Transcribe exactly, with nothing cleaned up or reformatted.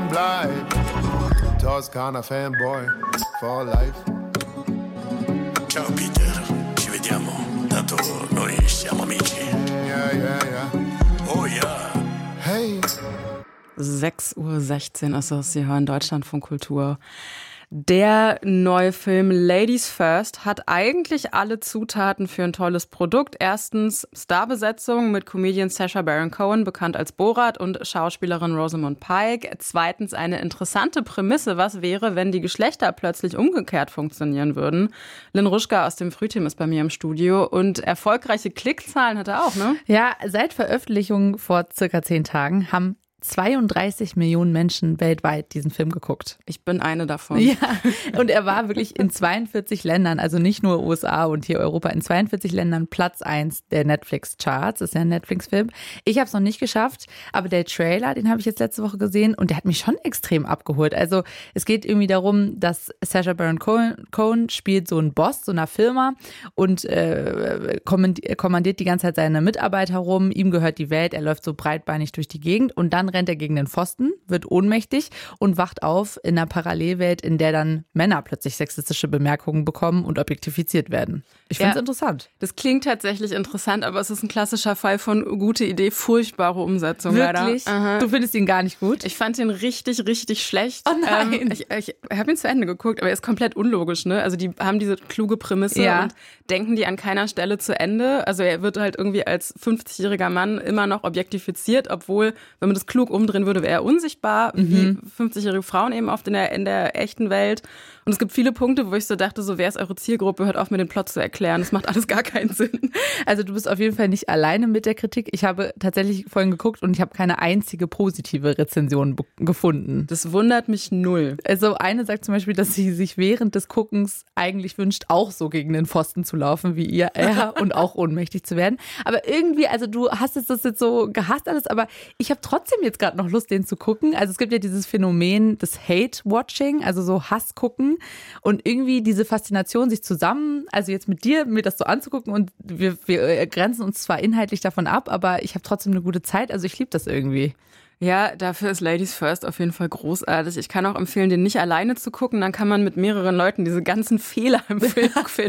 bleib Toskana fanboy for life. Ciao Peter, ci vediamo, tanto noi siamo amici. Ja, ja, ja. Oh ja. Hey. sechs Uhr sechzehn ist es, Sie hören Deutschlandfunk Kultur. Der neue Film Ladies First hat eigentlich alle Zutaten für ein tolles Produkt. Erstens Starbesetzung mit Comedian Sacha Baron Cohen, bekannt als Borat, und Schauspielerin Rosamund Pike. Zweitens eine interessante Prämisse. Was wäre, wenn die Geschlechter plötzlich umgekehrt funktionieren würden? Lynn Ruschka aus dem Frühteam ist bei mir im Studio. Und erfolgreiche Klickzahlen hat er auch, ne? Ja, seit Veröffentlichung vor circa zehn Tagen haben zweiunddreißig Millionen Menschen weltweit diesen Film geguckt. Ich bin eine davon. Ja, und er war wirklich in zweiundvierzig Ländern, also nicht nur U S A und hier Europa, in zweiundvierzig Ländern Platz eins der Netflix-Charts. Das ist ja ein Netflix-Film. Ich habe es noch nicht geschafft, aber der Trailer, den habe ich jetzt letzte Woche gesehen und der hat mich schon extrem abgeholt. Also es geht irgendwie darum, dass Sacha Baron Cohen, Cohen spielt so einen Boss so einer Firma und äh, kommandiert die ganze Zeit seine Mitarbeiter rum. Ihm gehört die Welt, er läuft so breitbeinig durch die Gegend und dann rennt er gegen den Pfosten, wird ohnmächtig und wacht auf in einer Parallelwelt, in der dann Männer plötzlich sexistische Bemerkungen bekommen und objektifiziert werden. Ich finde es ja, interessant. Das klingt tatsächlich interessant, aber es ist ein klassischer Fall von gute Idee, furchtbare Umsetzung. Wirklich? Leider. Du findest ihn gar nicht gut? Ich fand ihn richtig, richtig schlecht. Oh nein. Ähm, ich ich habe ihn zu Ende geguckt, aber er ist komplett unlogisch. Ne? Also die haben diese kluge Prämisse ja. und denken die an keiner Stelle zu Ende. Also er wird halt irgendwie als fünfzigjähriger Mann immer noch objektifiziert, obwohl, wenn man das klug umdrehen würde, wäre er unsichtbar, mhm. wie fünfzigjährige Frauen eben oft in der, in der echten Welt. Und es gibt viele Punkte, wo ich so dachte, so, wer ist eure Zielgruppe? Hört auf, mir den Plot zu erklären. Das macht alles gar keinen Sinn. Also du bist auf jeden Fall nicht alleine mit der Kritik. Ich habe tatsächlich vorhin geguckt und ich habe keine einzige positive Rezension be- gefunden. Das wundert mich null. Also eine sagt zum Beispiel, dass sie sich während des Guckens eigentlich wünscht, auch so gegen den Pfosten zu laufen wie ihr ja, und auch ohnmächtig zu werden. Aber irgendwie, also du hast es das jetzt so gehasst alles, aber ich habe trotzdem jetzt gerade noch Lust, den zu gucken. Also es gibt ja dieses Phänomen des Hate-Watching, also so Hass gucken und irgendwie diese Faszination, sich zusammen, also jetzt mit dir, mir das so anzugucken und wir, wir grenzen uns zwar inhaltlich davon ab, aber ich habe trotzdem eine gute Zeit, also ich liebe das irgendwie. Ja, dafür ist Ladies First auf jeden Fall großartig. Ich kann auch empfehlen, den nicht alleine zu gucken. Dann kann man mit mehreren Leuten diese ganzen Fehler im Film,